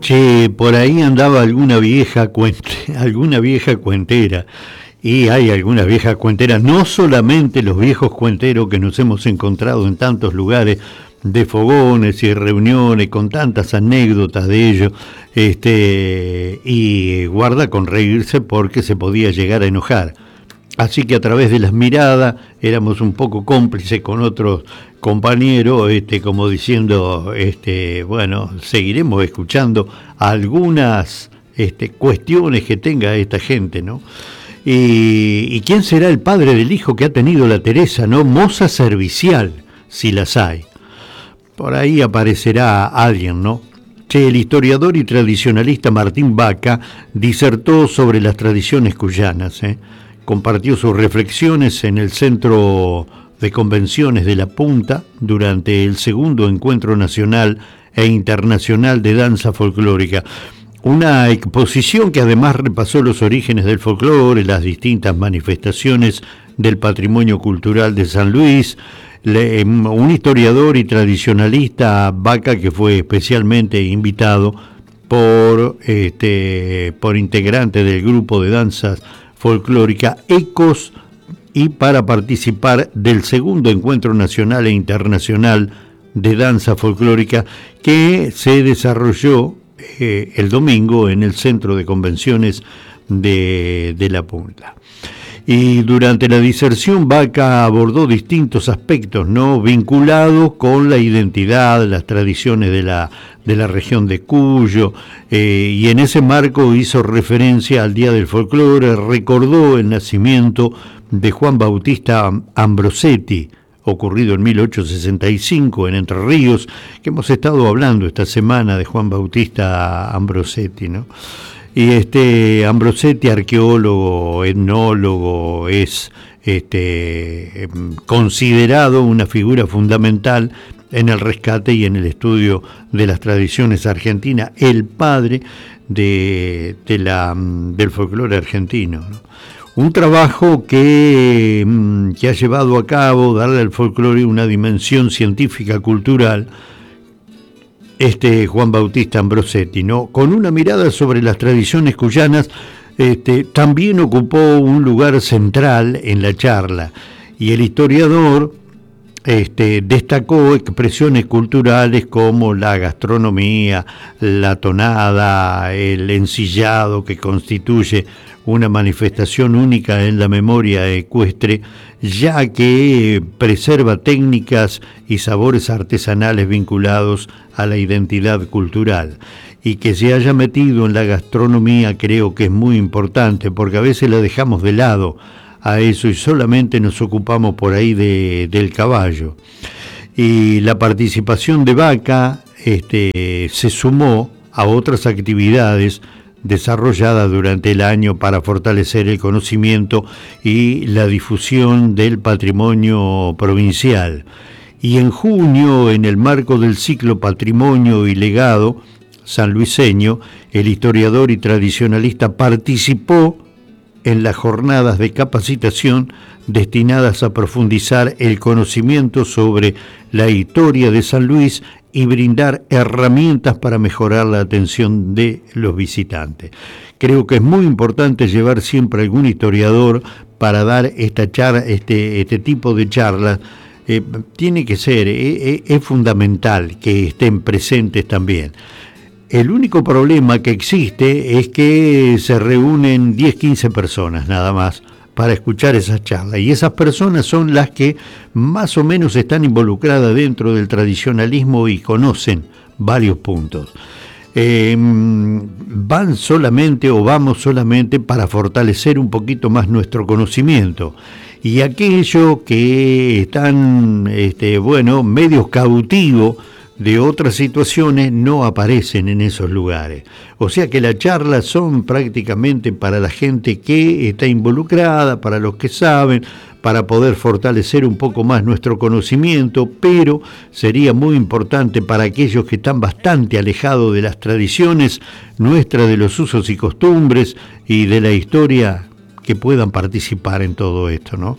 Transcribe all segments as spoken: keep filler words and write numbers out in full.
Che, por ahí andaba alguna vieja cuente, alguna vieja cuentera. Y hay algunas viejas cuenteras, no solamente los viejos cuenteros que nos hemos encontrado en tantos lugares de fogones y reuniones con tantas anécdotas de ellos, este, y guarda con reírse porque se podía llegar a enojar. Así que a través de las miradas éramos un poco cómplices con otros compañeros, este, como diciendo, este, bueno, seguiremos escuchando algunas este, cuestiones que tenga esta gente, ¿no? Y, y quién será el padre del hijo que ha tenido la Teresa, ¿no? Moza servicial, si las hay. Por ahí aparecerá alguien, ¿no? Che, el historiador y tradicionalista Martín Vaca disertó sobre las tradiciones cuyanas, ¿eh? Compartió sus reflexiones en el Centro de Convenciones de La Punta durante el segundo Encuentro Nacional e Internacional de Danza Folclórica. Una exposición que además repasó los orígenes del folclore, las distintas manifestaciones del patrimonio cultural de San Luis. Le, un historiador y tradicionalista, Vaca, que fue especialmente invitado por, este, por integrantes del grupo de danzas folclórica Ecos y para participar del segundo Encuentro Nacional e Internacional de Danza Folclórica que se desarrolló eh, el domingo en el Centro de Convenciones de, de La Punta. Y durante la diserción Vaca abordó distintos aspectos, ¿no?, vinculados con la identidad, las tradiciones de la, de la región de Cuyo, eh, y en ese marco hizo referencia al Día del Folclore, recordó el nacimiento de Juan Bautista Ambrosetti, ocurrido en mil ochocientos sesenta y cinco en Entre Ríos, que hemos estado hablando esta semana de Juan Bautista Ambrosetti, ¿no? Y este Ambrosetti, arqueólogo, etnólogo, es este, considerado una figura fundamental en el rescate y en el estudio de las tradiciones argentinas, el padre de, de la, del folclore argentino, ¿no? Un trabajo que, que ha llevado a cabo, darle al folclore una dimensión científica, cultural, este Juan Bautista Ambrosetti, ¿no? Con una mirada sobre las tradiciones cuyanas, este, también ocupó un lugar central en la charla, y el historiador este, destacó expresiones culturales como la gastronomía, la tonada, el ensillado, que constituye una manifestación única en la memoria ecuestre, ya que preserva técnicas y sabores artesanales vinculados a la identidad cultural. Y que se haya metido en la gastronomía creo que es muy importante, porque a veces la dejamos de lado a eso y solamente nos ocupamos por ahí de, del caballo. Y la participación de Vaca este, se sumó a otras actividades desarrollada durante el año para fortalecer el conocimiento y la difusión del patrimonio provincial. Y en junio, en el marco del ciclo Patrimonio y Legado sanluiseño, el historiador y tradicionalista participó en las jornadas de capacitación destinadas a profundizar el conocimiento sobre la historia de San Luis y brindar herramientas para mejorar la atención de los visitantes. Creo que es muy importante llevar siempre algún historiador para dar esta charla, este, este tipo de charlas. Eh, tiene que ser, eh, es fundamental que estén presentes también. El único problema que existe es que se reúnen diez, quince personas nada más para escuchar esas charlas, y esas personas son las que más o menos están involucradas dentro del tradicionalismo y conocen varios puntos. Eh, van solamente o vamos solamente para fortalecer un poquito más nuestro conocimiento, y aquellos que están, este, bueno, medios cautivos de otras situaciones no aparecen en esos lugares. O sea que las charlas son prácticamente para la gente que está involucrada, para los que saben, para poder fortalecer un poco más nuestro conocimiento, pero sería muy importante para aquellos que están bastante alejados de las tradiciones nuestras, de los usos y costumbres y de la historia, que puedan participar en todo esto, ¿no?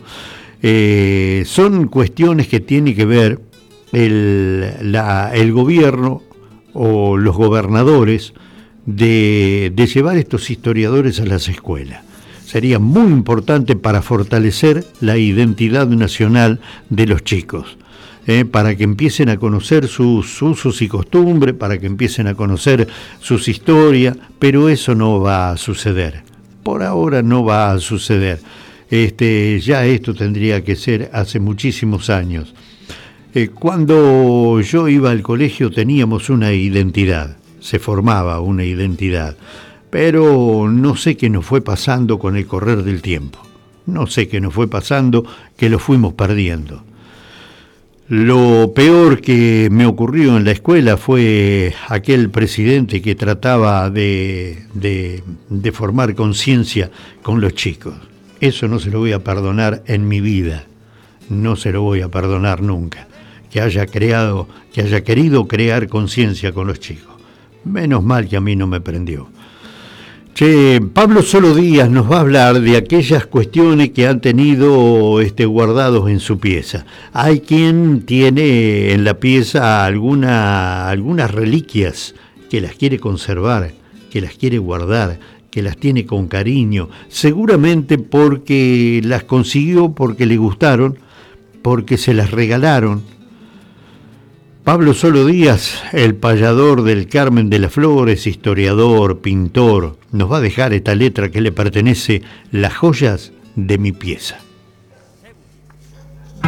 Eh, son cuestiones que tienen que ver El, la, el gobierno o los gobernadores de, de llevar estos historiadores a las escuelas. Sería muy importante para fortalecer la identidad nacional de los chicos, eh, para que empiecen a conocer sus usos y costumbres, para que empiecen a conocer sus historias, pero eso no va a suceder. Por ahora no va a suceder. Este, ya esto tendría que ser hace muchísimos años. Eh, cuando yo iba al colegio teníamos una identidad, se formaba una identidad, pero no sé qué nos fue pasando con el correr del tiempo. No sé qué nos fue pasando, que lo fuimos perdiendo. Lo peor que me ocurrió en la escuela fue aquel presidente que trataba de, de, de formar conciencia con los chicos. Eso no se lo voy a perdonar en mi vida, no se lo voy a perdonar nunca, que haya creado, que haya querido crear conciencia con los chicos. Menos mal que a mí no me prendió. Che, Pablo Solo Díaz nos va a hablar de aquellas cuestiones que han tenido este, guardados en su pieza. Hay quien tiene en la pieza alguna, algunas reliquias que las quiere conservar, que las quiere guardar, que las tiene con cariño, seguramente porque las consiguió, porque le gustaron, porque se las regalaron. Pablo Solo Díaz, el payador del Carmen de las Flores, historiador, pintor, nos va a dejar esta letra que le pertenece, Las joyas de mi pieza.